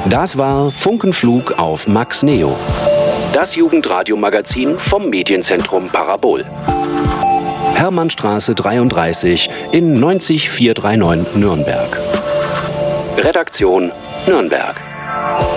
Das war Funkenflug auf Max Neo. Das Jugendradiomagazin vom Medienzentrum Parabol. Hermannstraße 33 in 90439 Nürnberg. Redaktion Nürnberg.